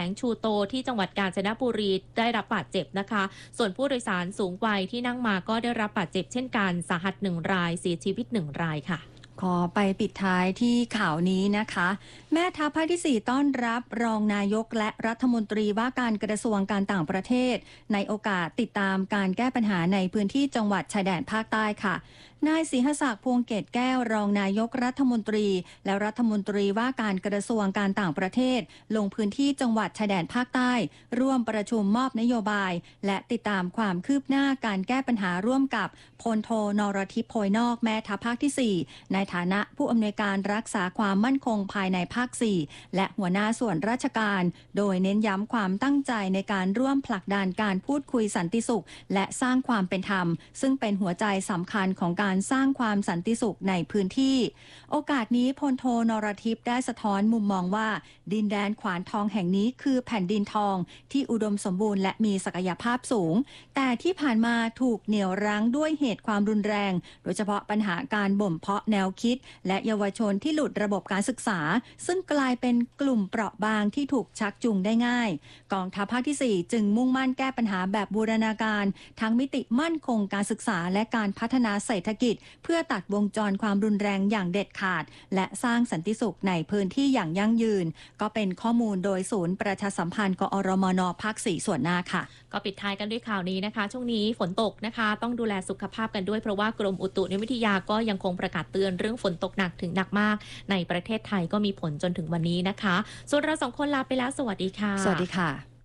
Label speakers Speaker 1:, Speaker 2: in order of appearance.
Speaker 1: งชูโตที่จังหวัดกาญจนบุรีได้รับบาดเจ็บนะคะส่วนผู้โดยสารสูงวัยที่นั่งมาก็ได้รับบาดเจ็บเช่นกันสาหัส1 รายเสียชีวิต1 รายค่ะ
Speaker 2: ขอไปปิดท้ายที่ข่าวนี้นะคะแม่ทัพภาคที่ 4ต้อนรับรองนายกและรัฐมนตรีว่าการกระทรวงการต่างประเทศในโอกาสติดตามการแก้ปัญหาในพื้นที่จังหวัดชายแดนภาคใต้ค่ะนายศรีหศักดิ์พวงเกตแก้วรองนายกรัฐมนตรีและรัฐมนตรีว่าการกระทรวงการต่างประเทศลงพื้นที่จังหวัดชายแดนภาคใต้ร่วมประชุมมอบนโยบายและติดตามความคืบหน้าการแก้ปัญหาร่วมกับพลโทนรทิพย์โพยนอกแม่ทัพภาคที่ 4ในฐานะผู้อำนวยการรักษาความมั่นคงภายในภาค 4และหัวหน้าส่วนราชการโดยเน้นย้ำความตั้งใจในการร่วมผลักดันการพูดคุยสันติสุขและสร้างความเป็นธรรมซึ่งเป็นหัวใจสำคัญของการสร้างความสันติสุขในพื้นที่โอกาสนี้พลโทนรทิพย์ได้สะท้อนมุมมองว่าดินแดนขวานทองแห่งนี้คือแผ่นดินทองที่อุดมสมบูรณ์และมีศักยภาพสูงแต่ที่ผ่านมาถูกเหนี่ยวรั้งด้วยเหตุความรุนแรงโดยเฉพาะปัญหาการบ่มเพาะแนวคิดและเยาวชนที่หลุดระบบการศึกษาซึ่งกลายเป็นกลุ่มเปราะบางที่ถูกชักจูงได้ง่ายกองทัพภาคที่ 4จึงมุ่งมั่นแก้ปัญหาแบบบูรณาการทั้งมิติมั่นคงการศึกษาและการพัฒนาเศรษฐกิจเพื่อตัดวงจรความรุนแรงอย่างเด็ดขาดและสร้างสันติสุขในพื้นที่อย่างยั่งยืนก็เป็นข้อมูลโดยศูนย์ประชาสัมพันธ์กอรมนภาค 4ส่วนหน้าค่ะ
Speaker 1: ก็ปิดท้ายกันด้วยข่าวนี้นะคะช่วงนี้ฝนตกนะคะต้องดูแลสุขภาพกันด้วยเพราะว่ากรมอุตุนิยมวิทยาก็ยังคงประกาศเตือนเรื่องฝนตกหนักถึงหนักมากในประเทศไทยก็มีผลจนถึงวันนี้นะคะส่วนเรา2 คนลาไปแล้วสวัสดีค่ะ
Speaker 2: สวัสดีค่ะ